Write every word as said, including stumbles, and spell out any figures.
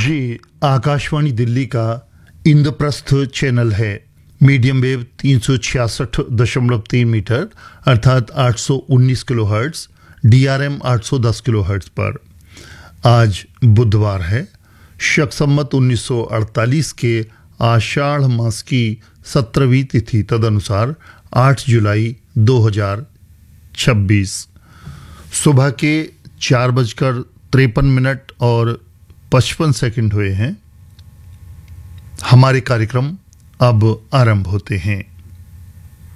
ये आकाशवाणी दिल्ली का इंद्रप्रस्थ चैनल है। मीडियम वेव तीन सौ छियासठ दशमलव तीन मीटर अर्थात आठ सौ उन्नीस किलो हर्ट्ज, डीआरएम आठ सौ दस किलो हर्ट्ज पर। आज बुधवार है, शक संवत उन्नीस सौ अड़तालीस के आषाढ़ मास की सत्रहवीं तिथि तदनुसार आठ जुलाई दो हजार छब्बीस। सुबह के चार बजकर तिरपन मिनट और पचपन सेकंड हुए हैं। हमारे कार्यक्रम अब आरंभ होते हैं।